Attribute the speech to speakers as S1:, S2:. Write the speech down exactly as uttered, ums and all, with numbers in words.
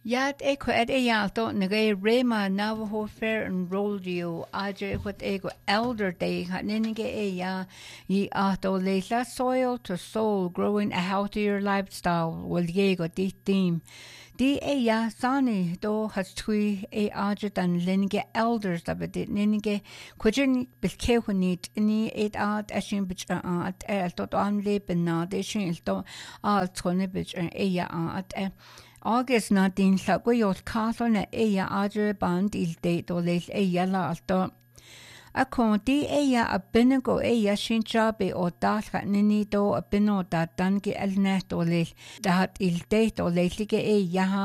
S1: Yat eko at eyalto nagay Rema Navajo Fair and Rodeo aje what ego elder day haninige eya ye ato leila soil to soul growing a healthier lifestyle will yego di theme. Di eya sani do has tui e aje dan linige elders dabedit ninige kujin bilkehunit ni et at ashin bich at el tot an leben na de shin to al tone bich eya at August nineteen llagwyodd Carlo na eia adre band il date o leil eia l'alto. A con di eia a binago eia sin jabe o dalga nini do a bino da dangi el net o leil dat il date o leil lige eia